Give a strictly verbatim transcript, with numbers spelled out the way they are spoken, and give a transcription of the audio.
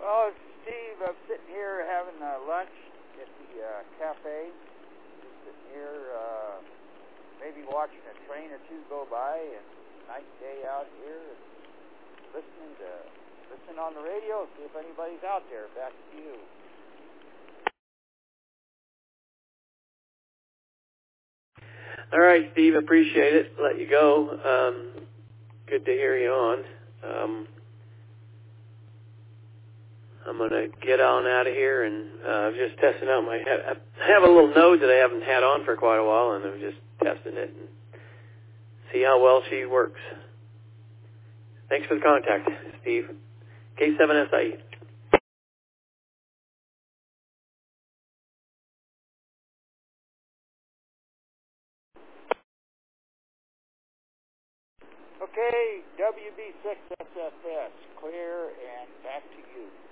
Well, Steve, I'm sitting here having uh, lunch at the uh, cafe. Just sitting here, uh, maybe watching a train or two go by, and nice day out here, and listening to listening on the radio, see if anybody's out there. Back to you. All right, Steve, appreciate it. Let you go. Um, good to hear you on. Um, I'm going to get on out of here, and uh, I'm just testing out my head. I have a little node that I haven't had on for quite a while, and I'm just testing it and see how well she works. Thanks for the contact, Steve. K seven S I E. Okay, W B six S F S, clear, and back to you.